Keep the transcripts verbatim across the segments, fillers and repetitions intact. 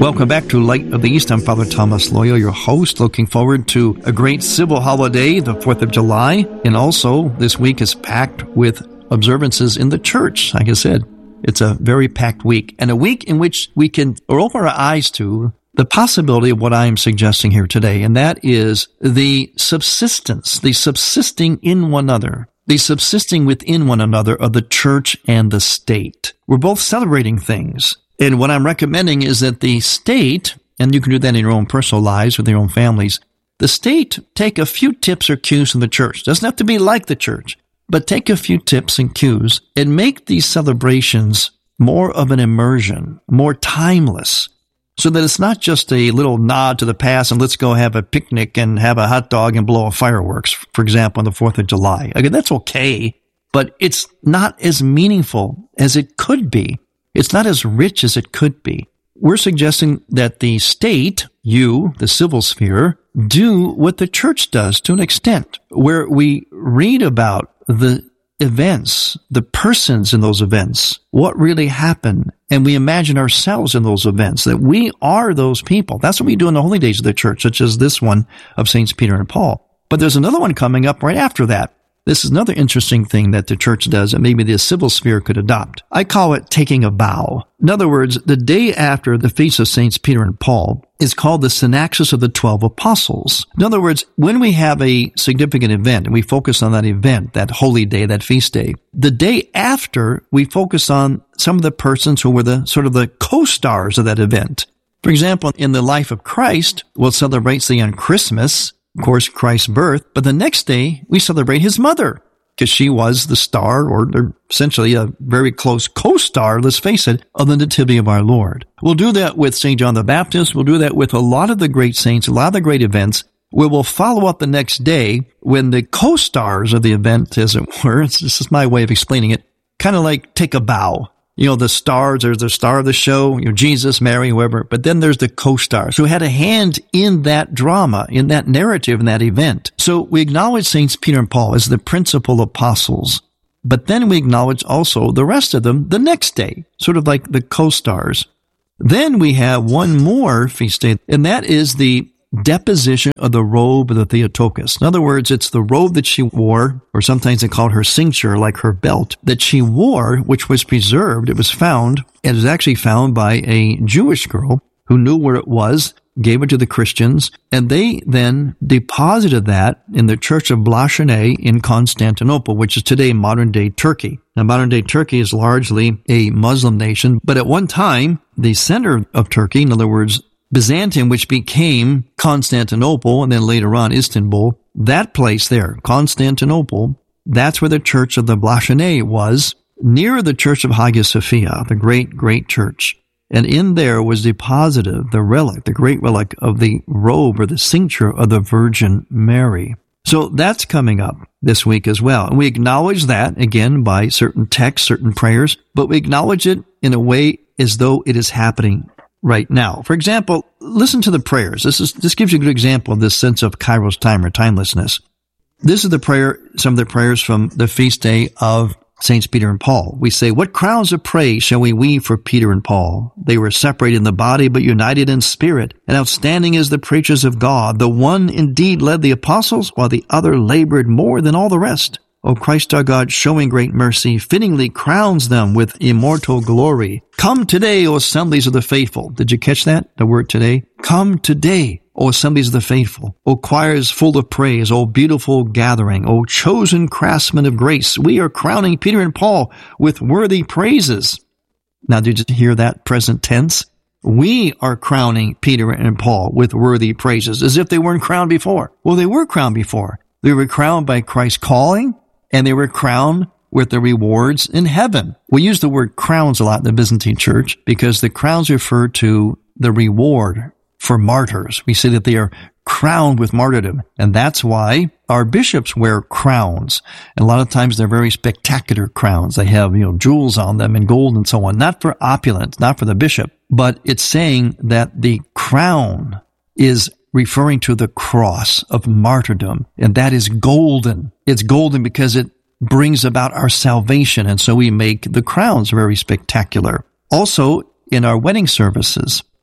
Welcome back to Light of the East. I'm Father Thomas Loyo, your host, looking forward to a great civil holiday, the fourth of July. And also, this week is packed with observances in the church. Like I said, it's a very packed week, and a week in which we can open our eyes to the possibility of what I am suggesting here today, and that is the subsistence, the subsisting in one another, the subsisting within one another of the church and the state. We're both celebrating things. And what I'm recommending is that the state, and you can do that in your own personal lives with your own families, the state take a few tips or cues from the church. It doesn't have to be like the church, but take a few tips and cues and make these celebrations more of an immersion, more timeless, so that it's not just a little nod to the past and let's go have a picnic and have a hot dog and blow off fireworks, for example, on the fourth of July. Again, that's okay, but it's not as meaningful as it could be. It's not as rich as it could be. We're suggesting that the state, you, the civil sphere, do what the church does to an extent, where we read about the events, the persons in those events, what really happened, and we imagine ourselves in those events, that we are those people. That's what we do in the holy days of the church, such as this one of Saints Peter and Paul. But there's another one coming up right after that. This is another interesting thing that the church does, and maybe the civil sphere could adopt. I call it taking a vow. In other words, the day after the feast of Saints Peter and Paul is called the Synaxis of the Twelve Apostles. In other words, when we have a significant event and we focus on that event, that holy day, that feast day, the day after we focus on some of the persons who were the sort of the co-stars of that event. For example, in the life of Christ, we'll celebrate, say, on Christmas, of course, Christ's birth, but the next day we celebrate his mother because she was the star, or essentially a very close co-star, let's face it, of the Nativity of our Lord. We'll do that with Saint John the Baptist. We'll do that with a lot of the great saints, a lot of the great events. We will follow up the next day when the co-stars of the event, as it were, this is my way of explaining it, kind of like take a bow. You know, the stars, there's the star of the show, you know, Jesus, Mary, whoever, but then there's the co-stars who had a hand in that drama, in that narrative, in that event. So we acknowledge Saints Peter and Paul as the principal apostles, but then we acknowledge also the rest of them the next day, sort of like the co-stars. Then we have one more feast day, and that is the deposition of the robe of the Theotokos. In other words, it's the robe that she wore, or sometimes they call it her cincture, like her belt, that she wore, which was preserved. It was found, it was actually found by a Jewish girl who knew where it was, gave it to the Christians, and they then deposited that in the Church of Blaşany in Constantinople, which is today modern-day Turkey. Now, modern-day Turkey is largely a Muslim nation, but at one time, the center of Turkey, in other words, Byzantium, which became Constantinople and then later on Istanbul, that place there, Constantinople, that's where the Church of the Blaşany was, near the Church of Hagia Sophia, the great, great church. And in there was deposited the relic, the great relic of the robe or the cincture of the Virgin Mary. So that's coming up this week as well. And we acknowledge that, again, by certain texts, certain prayers, but we acknowledge it in a way as though it is happening right now. For example, listen to the prayers. This is this gives you a good example of this sense of Kairos time or timelessness. This is the prayer, some of the prayers from the feast day of Saints Peter and Paul. We say, what crowns of praise shall we weave for Peter and Paul? They were separated in the body, but united in spirit. And outstanding is the preachers of God. The one indeed led the apostles, while the other labored more than all the rest. O Christ our God, showing great mercy, fittingly crowns them with immortal glory. Come today, O assemblies of the faithful. Did you catch that? The word today? Come today, O assemblies of the faithful. O choirs full of praise. O beautiful gathering. O chosen craftsmen of grace. We are crowning Peter and Paul with worthy praises. Now, did you hear that present tense? We are crowning Peter and Paul with worthy praises, as if they weren't crowned before. Well, they were crowned before. They were crowned by Christ's calling, and they were crowned with the rewards in heaven. We use the word crowns a lot in the Byzantine Church because the crowns refer to the reward for martyrs. We say that they are crowned with martyrdom, and that's why our bishops wear crowns. And a lot of times they're very spectacular crowns. They have, you know, jewels on them and gold and so on. Not for opulence, not for the bishop, but it's saying that the crown is referring to the cross of martyrdom, and that is golden. It's golden because it brings about our salvation, and so we make the crowns very spectacular. Also, in our wedding services,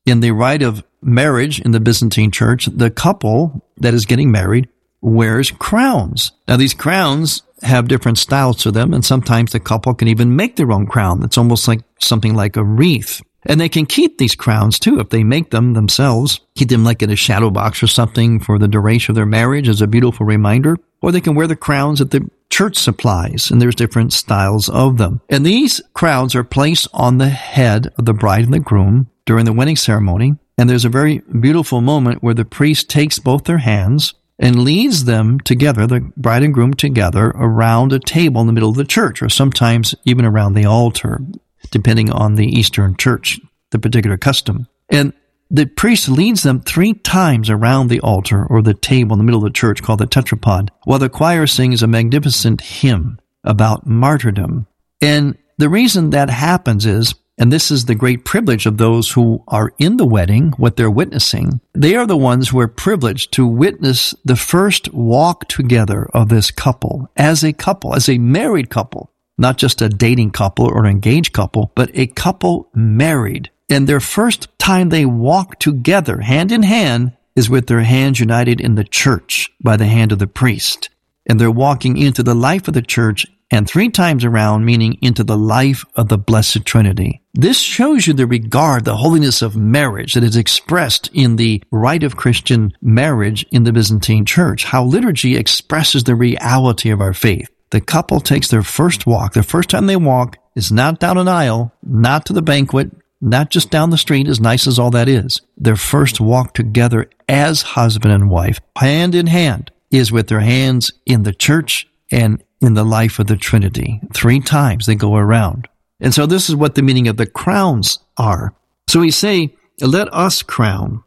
in the rite of marriage in the Byzantine church, the couple that is getting married wears crowns. Now, these crowns have different styles to them, and sometimes the couple can even make their own crown. It's almost like something like a wreath. And they can keep these crowns, too, if they make them themselves. Keep them like in a shadow box or something for the duration of their marriage as a beautiful reminder. Or they can wear the crowns that the church supplies, and there's different styles of them. And these crowns are placed on the head of the bride and the groom during the wedding ceremony. And there's a very beautiful moment where the priest takes both their hands and leads them together, the bride and groom together, around a table in the middle of the church, or sometimes even around the altar, depending on the Eastern church, the particular custom. And the priest leads them three times around the altar or the table in the middle of the church called the tetrapod, while the choir sings a magnificent hymn about martyrdom. And the reason that happens is, and this is the great privilege of those who are in the wedding, what they're witnessing, they are the ones who are privileged to witness the first walk together of this couple, as a couple, as a married couple. Not just a dating couple or an engaged couple, but a couple married. And their first time they walk together, hand in hand, is with their hands united in the church by the hand of the priest. And they're walking into the life of the church, and three times around, meaning into the life of the Blessed Trinity. This shows you the regard, the holiness of marriage that is expressed in the rite of Christian marriage in the Byzantine church, how liturgy expresses the reality of our faith. The couple takes their first walk. The first time they walk is not down an aisle, not to the banquet, not just down the street, as nice as all that is. Their first walk together as husband and wife, hand in hand, is with their hands in the church and in the life of the Trinity. Three times they go around. And so this is what the meaning of the crowns are. So we say, let us crown.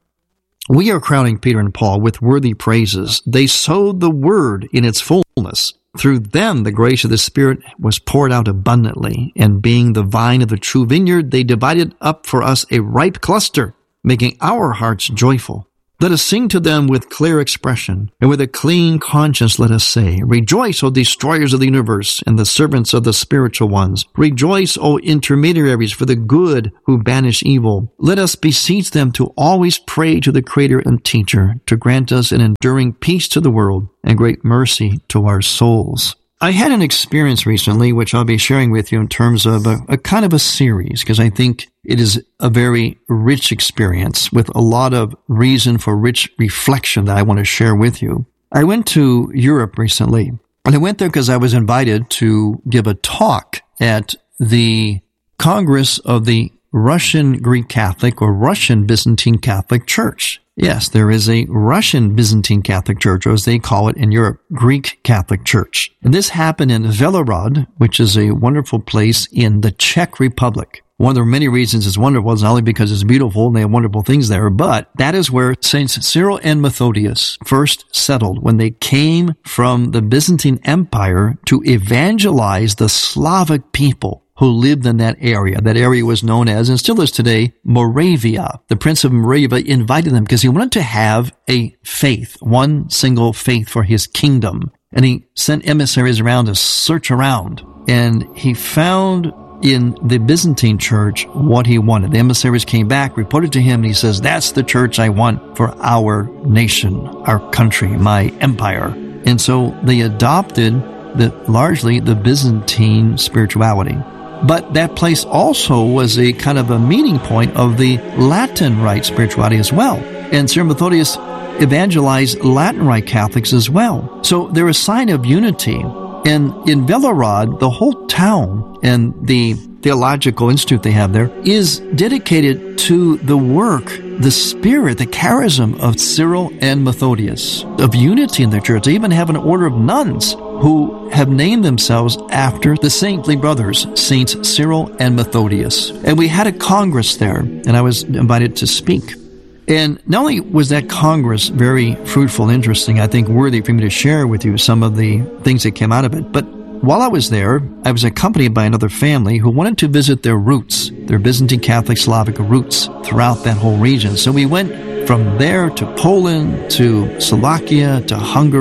We are crowning Peter and Paul with worthy praises. They sowed the word in its fullness. Through them, the grace of the Spirit was poured out abundantly, and being the vine of the true vineyard, they divided up for us a ripe cluster, making our hearts joyful. Let us sing to them with clear expression, and with a clean conscience let us say, Rejoice, O destroyers of the universe, and the servants of the spiritual ones. Rejoice, O intermediaries for the good who banish evil. Let us beseech them to always pray to the Creator and Teacher, to grant us an enduring peace to the world, and great mercy to our souls. I had an experience recently, which I'll be sharing with you in terms of a, a kind of a series, because I think it is a very rich experience with a lot of reason for rich reflection that I want to share with you. I went to Europe recently, and I went there because I was invited to give a talk at the Congress of the Russian Greek Catholic or Russian Byzantine Catholic Church. Yes, there is a Russian Byzantine Catholic Church, or as they call it in Europe, Greek Catholic Church. And this happened in Velorod, which is a wonderful place in the Czech Republic. One of the many reasons it's wonderful is not only because it's beautiful and they have wonderful things there, but that is where Saints Cyril and Methodius first settled when they came from the Byzantine Empire to evangelize the Slavic people who lived in that area. That area was known as, and still is today, Moravia. The Prince of Moravia invited them because he wanted to have a faith, one single faith for his kingdom. And he sent emissaries around to search around. And he found in the Byzantine church what he wanted. The emissaries came back, reported to him, and he says, that's the church I want for our nation, our country, my empire. And so they adopted the, largely the Byzantine spirituality. But that place also was a kind of a meeting point of the Latin Rite spirituality as well. And Cyril Methodius evangelized Latin Rite Catholics as well. So they're a sign of unity. And in Velorod, the whole town and the theological institute they have there is dedicated to the work, the spirit, the charism of Cyril and Methodius, of unity in their church. They even have an order of nuns who have named themselves after the saintly brothers, Saints Cyril and Methodius. And we had a congress there, and I was invited to speak. And not only was that Congress very fruitful and interesting, I think worthy for me to share with you some of the things that came out of it, but while I was there, I was accompanied by another family who wanted to visit their roots, their Byzantine Catholic Slavic roots throughout that whole region. So we went from there to Poland, to Slovakia, to Hungary,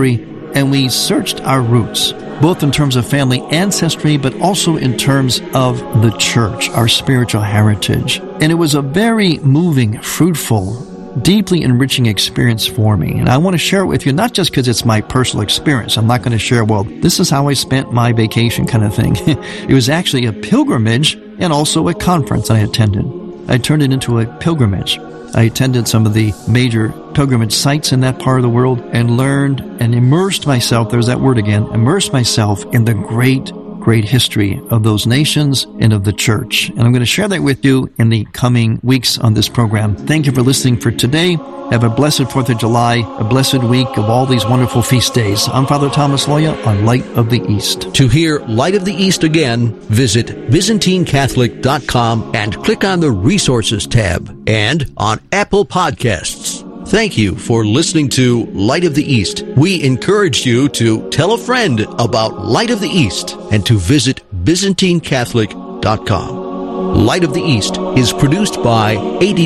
and we searched our roots, both in terms of family ancestry, but also in terms of the church, our spiritual heritage. And it was a very moving, fruitful, deeply enriching experience for me. And I want to share it with you, not just because it's my personal experience. I'm not going to share, well, this is how I spent my vacation kind of thing. It was actually a pilgrimage and also a conference I attended. I turned it into a pilgrimage. I attended some of the major pilgrimage sites in that part of the world and learned and immersed myself, there's that word again, immersed myself in the great great history of those nations and of the church. And I'm going to share that with you in the coming weeks on this program. Thank you for listening for today. Have a blessed fourth of July, a blessed week of all these wonderful feast days. I'm Father Thomas Loya on Light of the East. To hear Light of the East again, visit Byzantine Catholic dot com and click on the Resources tab and on Apple Podcasts. Thank you for listening to Light of the East. We encourage you to tell a friend about Light of the East and to visit Byzantine Catholic dot com. Light of the East is produced by A D